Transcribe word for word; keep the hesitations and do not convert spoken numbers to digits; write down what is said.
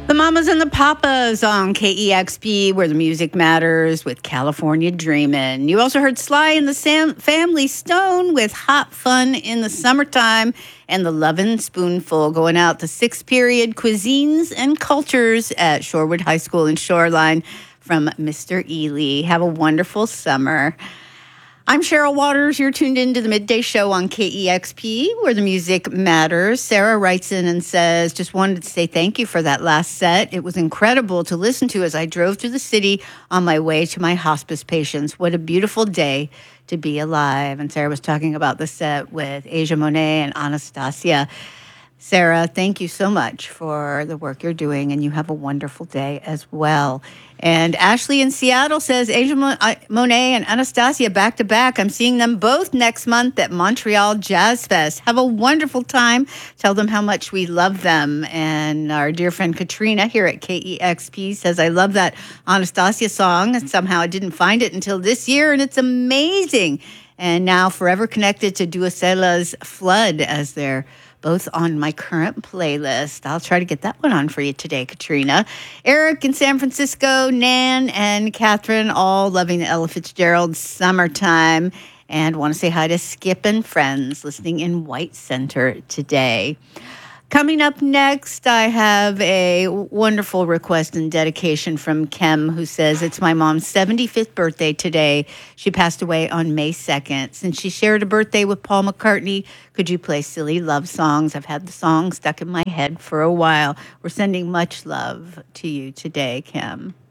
The Mamas and the Papas on K E X P, where the music matters, with California Dreamin'. You also heard Sly and the Sam- Family Stone with Hot Fun in the Summertime, and the Lovin' Spoonful going out to sixth period cuisines and cultures at Shorewood High School in Shoreline from Mister Ely. Have a wonderful summer. I'm Cheryl Waters. You're tuned into the Midday Show on K E X P, where the music matters. Sarah writes in and says, just wanted to say thank you for that last set. It was incredible to listen to as I drove through the city on my way to my hospice patients. What a beautiful day to be alive. And Sarah was talking about the set with Asia Monet and Anastasia. Sarah, thank you so much for the work you're doing, and you have a wonderful day as well. And Ashley in Seattle says, Asia Monet and Anastasia back to back. I'm seeing them both next month at Montreal Jazz Fest. Have a wonderful time. Tell them how much we love them. And our dear friend Katrina here at K E X P says, I love that Anastasia song. And somehow I didn't find it until this year, and it's amazing. And now forever connected to Duacela's Flood, as they're both on my current playlist. I'll try to get that one on for you today, Katrina. Eric in San Francisco, Nan and Catherine, all loving the Ella Fitzgerald Summertime. And want to say hi to Skip and friends listening in White Center today. Coming up next, I have a wonderful request and dedication from Kim, who says, it's my mom's seventy-fifth birthday today. She passed away on May second. Since she shared a birthday with Paul McCartney, could you play Silly Love Songs? I've had the song stuck in my head for a while. We're sending much love to you today, Kim.